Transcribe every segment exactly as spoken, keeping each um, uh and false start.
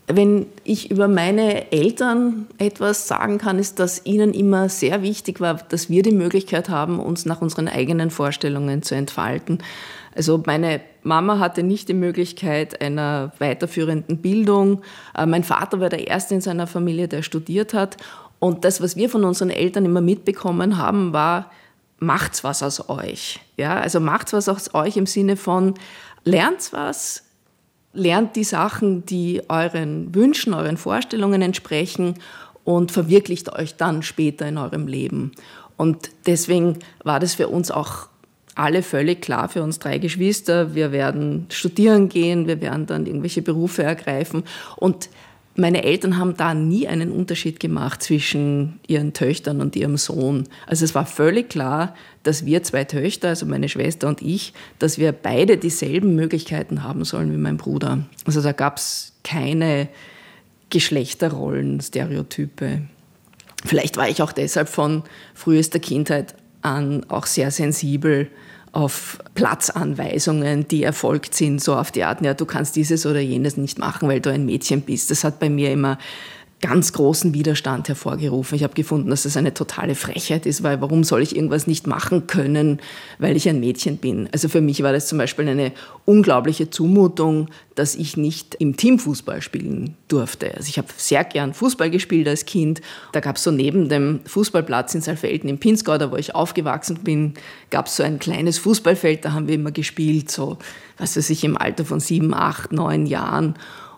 Wenn ich über meine Eltern etwas sagen kann, ist, dass ihnen immer sehr wichtig war, dass wir die Möglichkeit haben, uns nach unseren eigenen Vorstellungen zu entfalten. Also meine Mama hatte nicht die Möglichkeit einer weiterführenden Bildung. Mein Vater war der Erste in seiner Familie, der studiert hat. Und das, was wir von unseren Eltern immer mitbekommen haben, war, macht's was aus euch. Ja, also macht's was aus euch im Sinne von, lernt's was, lernt die Sachen, die euren Wünschen, euren Vorstellungen entsprechen und verwirklicht euch dann später in eurem Leben. Und deswegen war das für uns auch alle völlig klar, für uns drei Geschwister. Wir werden studieren gehen, wir werden dann irgendwelche Berufe ergreifen. Und meine Eltern haben da nie einen Unterschied gemacht zwischen ihren Töchtern und ihrem Sohn. Also es war völlig klar, dass wir zwei Töchter, also meine Schwester und ich, dass wir beide dieselben Möglichkeiten haben sollen wie mein Bruder. Also da gab es keine Geschlechterrollen, Stereotype. Vielleicht war ich auch deshalb von frühester Kindheit an auch sehr sensibel auf Platzanweisungen, die erfolgt sind, so auf die Art, ja, du kannst dieses oder jenes nicht machen, weil du ein Mädchen bist. Das hat bei mir immer ganz großen Widerstand hervorgerufen. Ich habe gefunden, dass das eine totale Frechheit ist, weil warum soll ich irgendwas nicht machen können, weil ich ein Mädchen bin? Also für mich war das zum Beispiel eine unglaubliche Zumutung, dass ich nicht im Teamfußball spielen durfte. Also ich habe sehr gern Fußball gespielt als Kind. Da gab es so neben dem Fußballplatz in Saalfelden im Pinzgau, da wo ich aufgewachsen bin, gab es so ein kleines Fußballfeld, da haben wir immer gespielt, so was weiß ich, im Alter von sieben, acht, neun Jahren.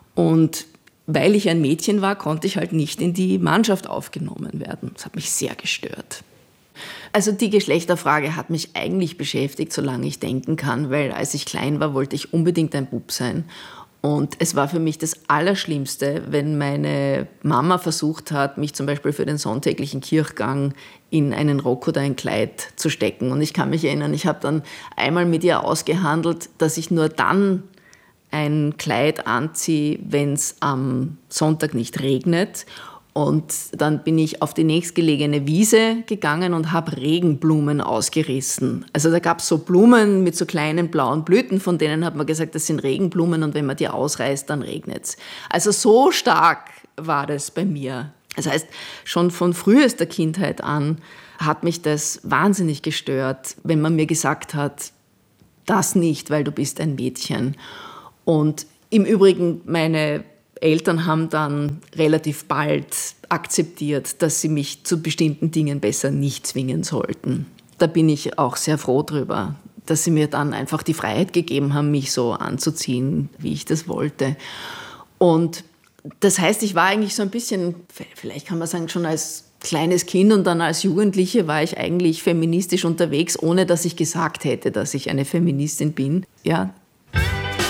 Und weil ich ein Mädchen war, konnte ich halt nicht in die Mannschaft aufgenommen werden. Das hat mich sehr gestört. Also die Geschlechterfrage hat mich eigentlich beschäftigt, solange ich denken kann, weil als ich klein war, wollte ich unbedingt ein Bub sein. Und es war für mich das Allerschlimmste, wenn meine Mama versucht hat, mich zum Beispiel für den sonntäglichen Kirchgang in einen Rock oder ein Kleid zu stecken. Und ich kann mich erinnern, ich habe dann einmal mit ihr ausgehandelt, dass ich nur dann ein Kleid anziehe, wenn es am Sonntag nicht regnet. Und dann bin ich auf die nächstgelegene Wiese gegangen und habe Regenblumen ausgerissen. Also da gab es so Blumen mit so kleinen blauen Blüten, von denen hat man gesagt, das sind Regenblumen und wenn man die ausreißt, dann regnet es. Also so stark war das bei mir. Das heißt, schon von frühester Kindheit an hat mich das wahnsinnig gestört, wenn man mir gesagt hat, das nicht, weil du bist ein Mädchen. Und im Übrigen, meine Eltern haben dann relativ bald akzeptiert, dass sie mich zu bestimmten Dingen besser nicht zwingen sollten. Da bin ich auch sehr froh drüber, dass sie mir dann einfach die Freiheit gegeben haben, mich so anzuziehen, wie ich das wollte. Und das heißt, ich war eigentlich so ein bisschen, vielleicht kann man sagen, schon als kleines Kind und dann als Jugendliche war ich eigentlich feministisch unterwegs, ohne dass ich gesagt hätte, dass ich eine Feministin bin. Ja,